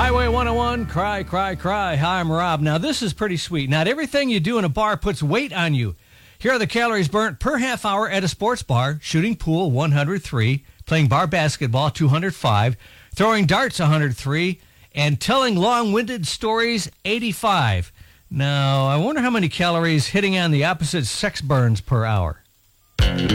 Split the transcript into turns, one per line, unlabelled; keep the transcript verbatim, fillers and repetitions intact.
Highway one oh one, cry, cry, cry. Hi, I'm Rob. Now, this is pretty sweet. Not everything you do in a bar puts weight on you. Here are the calories burnt per half hour at a sports bar. Shooting pool, one hundred three. Playing bar basketball, two hundred five. Throwing darts, one hundred three. And telling long-winded stories, eighty-five. Now, I wonder how many calories hitting on the opposite sex burns per hour.